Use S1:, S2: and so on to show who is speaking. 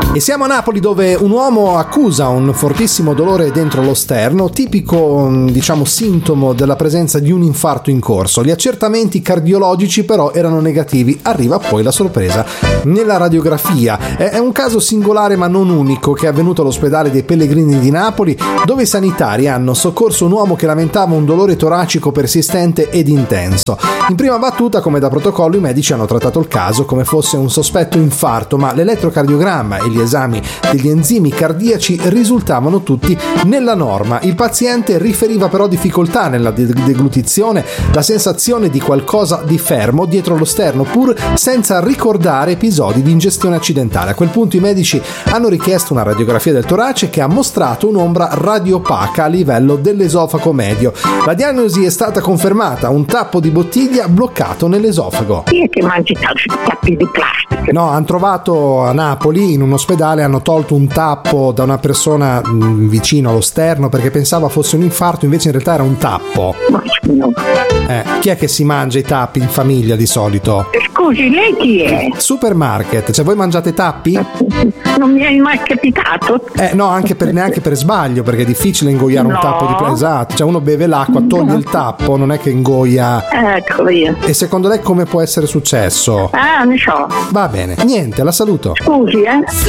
S1: E siamo a Napoli, dove un uomo accusa un fortissimo dolore dentro lo sterno, tipico, sintomo della presenza di un infarto in corso. Gli accertamenti cardiologici però erano negativi. Arriva poi la sorpresa nella radiografia. È un caso singolare ma non unico che è avvenuto all'ospedale dei Pellegrini di Napoli, dove i sanitari hanno soccorso un uomo che lamentava un dolore toracico persistente ed intenso. In prima battuta, come da protocollo, i medici hanno trattato il caso come fosse un sospetto infarto, ma l'elettrocardiogramma e gli esami degli enzimi cardiaci risultavano tutti nella norma. Il paziente riferiva però difficoltà nella deglutizione, la sensazione di qualcosa di fermo dietro lo sterno, pur senza ricordare episodi di ingestione accidentale. A quel punto i medici hanno richiesto una radiografia del torace che ha mostrato un'ombra radiopaca a livello dell'esofago medio. La diagnosi è stata confermata: un tappo di bottiglia bloccato nell'esofago.
S2: Chi è che mangia tappi di plastica?
S1: No, hanno trovato a Napoli, in un ospedale, hanno tolto un tappo da una persona vicino allo sterno perché pensava fosse un infarto, invece in realtà era un tappo.
S2: No.
S1: Chi è che si mangia i tappi in famiglia di solito?
S2: Scusi, lei chi è?
S1: Supermarket, cioè voi mangiate tappi?
S2: Non mi è mai capitato.
S1: No, neanche per sbaglio, perché è difficile ingoiare un tappo di esatto, cioè uno beve l'acqua, toglie il tappo, non è che ingoia.
S2: Ecco via.
S1: E secondo lei come può essere successo?
S2: Non so.
S1: Va bene, niente, la saluto.
S2: Scusi,